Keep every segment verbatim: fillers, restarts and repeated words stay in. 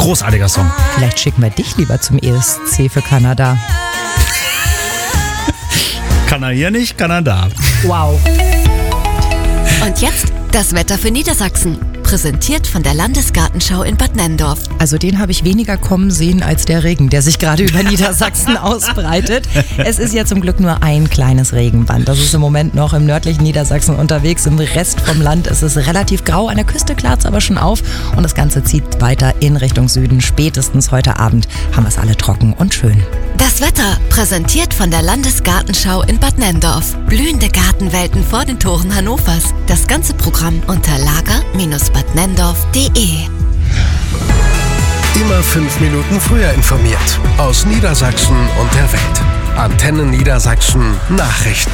Großartiger Song. Vielleicht schicken wir dich lieber zum E S C für Kanada. Kann er hier nicht, kann er da. Wow. Und jetzt das Wetter für Niedersachsen. Präsentiert von der Landesgartenschau in Bad Nenndorf. Also den habe ich weniger kommen sehen als der Regen, der sich gerade über Niedersachsen ausbreitet. Es ist ja zum Glück nur ein kleines Regenband. Das ist im Moment noch im nördlichen Niedersachsen unterwegs. Im Rest vom Land ist es relativ grau. An der Küste klart es aber schon auf. Und das Ganze zieht weiter in Richtung Süden. Spätestens heute Abend haben wir es alle trocken und schön. Das Wetter präsentiert von der Landesgartenschau in Bad Nenndorf. Blühende Gartenwelten vor den Toren Hannovers. Das ganze Programm unter lager Bindestrich bad nenndorf punkt de. Immer fünf Minuten früher informiert. Aus Niedersachsen und der Welt. Antenne Niedersachsen Nachrichten.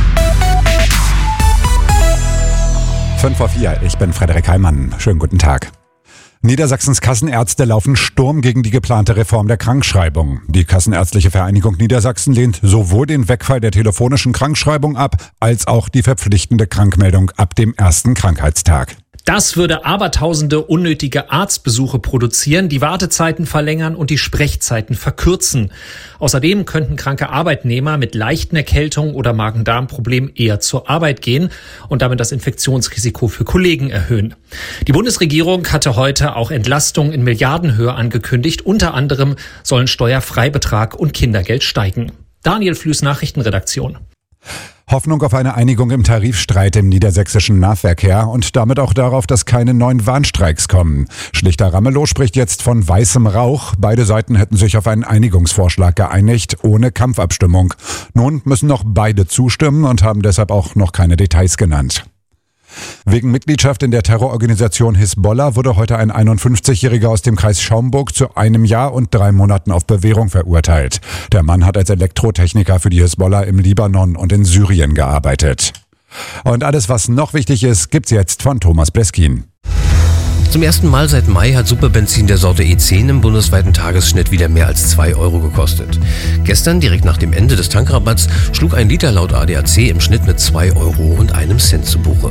fünf vor vier, ich bin Frederik Heimann. Schönen guten Tag. Niedersachsens Kassenärzte laufen Sturm gegen die geplante Reform der Krankschreibung. Die Kassenärztliche Vereinigung Niedersachsen lehnt sowohl den Wegfall der telefonischen Krankschreibung ab, als auch die verpflichtende Krankmeldung ab dem ersten Krankheitstag. Das würde abertausende unnötige Arztbesuche produzieren, die Wartezeiten verlängern und die Sprechzeiten verkürzen. Außerdem könnten kranke Arbeitnehmer mit leichten Erkältungen oder Magen-Darm-Problemen eher zur Arbeit gehen und damit das Infektionsrisiko für Kollegen erhöhen. Die Bundesregierung hatte heute auch Entlastungen in Milliardenhöhe angekündigt. Unter anderem sollen Steuerfreibetrag und Kindergeld steigen. Daniel Flüß, Nachrichtenredaktion. Hoffnung auf eine Einigung im Tarifstreit im niedersächsischen Nahverkehr und damit auch darauf, dass keine neuen Warnstreiks kommen. Schlichter Ramelow spricht jetzt von weißem Rauch. Beide Seiten hätten sich auf einen Einigungsvorschlag geeinigt, ohne Kampfabstimmung. Nun müssen noch beide zustimmen und haben deshalb auch noch keine Details genannt. Wegen Mitgliedschaft in der Terrororganisation Hisbollah wurde heute ein einundfünfzigjähriger aus dem Kreis Schaumburg zu einem Jahr und drei Monaten auf Bewährung verurteilt. Der Mann hat als Elektrotechniker für die Hisbollah im Libanon und in Syrien gearbeitet. Und alles, was noch wichtig ist, gibt's jetzt von Thomas Bleskin. Zum ersten Mal seit Mai hat Superbenzin der Sorte E zehn im bundesweiten Tagesschnitt wieder mehr als zwei Euro gekostet. Gestern, direkt nach dem Ende des Tankrabatts, schlug ein Liter laut A D A C im Schnitt mit zwei Euro und einem Cent zu Buche.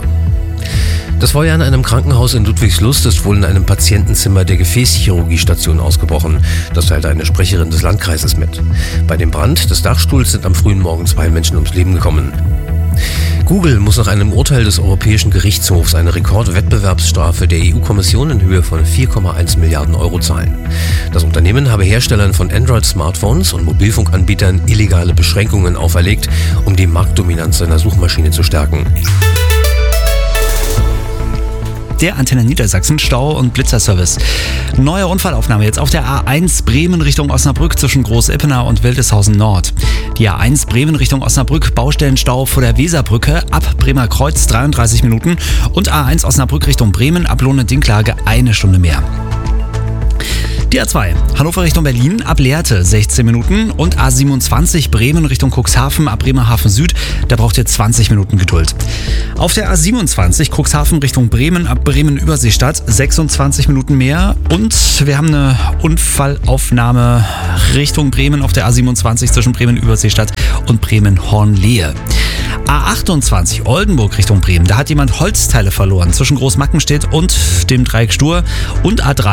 Das Feuer in einem Krankenhaus in Ludwigslust ist wohl in einem Patientenzimmer der Gefäßchirurgiestation ausgebrochen. Das teilte eine Sprecherin des Landkreises mit. Bei dem Brand des Dachstuhls sind am frühen Morgen zwei Menschen ums Leben gekommen. Google muss nach einem Urteil des Europäischen Gerichtshofs eine Rekordwettbewerbsstrafe der E U-Kommission in Höhe von vier Komma eins Milliarden Euro zahlen. Das Unternehmen habe Herstellern von Android-Smartphones und Mobilfunkanbietern illegale Beschränkungen auferlegt, um die Marktdominanz seiner Suchmaschine zu stärken. Der Antenne Niedersachsen Stau- und Blitzerservice. Neue Unfallaufnahme jetzt auf der A eins Bremen Richtung Osnabrück zwischen Groß-Ippener und Wildeshausen Nord. Die A eins Bremen Richtung Osnabrück, Baustellenstau vor der Weserbrücke ab Bremer Kreuz dreiunddreißig Minuten und A eins Osnabrück Richtung Bremen ab Lohne-Dinklage eine Stunde mehr. Die A zwei, Hannover Richtung Berlin, ab Lehrte sechzehn Minuten und A siebenundzwanzig Bremen Richtung Cuxhaven ab Bremerhaven Süd, da braucht ihr zwanzig Minuten Geduld. Auf der A siebenundzwanzig Cuxhaven Richtung Bremen ab Bremen Überseestadt sechsundzwanzig Minuten mehr und wir haben eine Unfallaufnahme Richtung Bremen auf der A siebenundzwanzig zwischen Bremen Überseestadt und Bremen Hornlehe. A achtundzwanzig Oldenburg Richtung Bremen, da hat jemand Holzteile verloren zwischen Großmackenstedt und dem Dreieck Stur und A drei